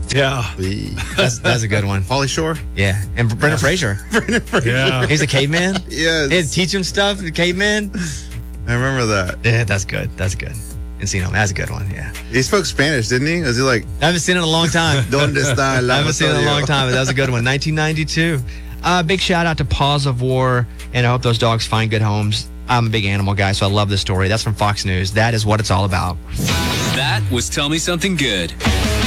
Yeah. That's a good one. Pauly Shore? Yeah. And Brendan Fraser. Yeah. He's a caveman. Yes. They had to teach him stuff, the caveman. I remember that. Yeah, that's good. That's good. Encino, that's a good one, yeah. He spoke Spanish, didn't he? Was he like, I haven't seen it in a long time. Donde está el I haven't seen it in a long time, but that was a good one. 1992. Big shout out to Paws of War, and I hope those dogs find good homes. I'm a big animal guy, so I love this story. That's from Fox News. That is what it's all about. That was Tell Me Something Good.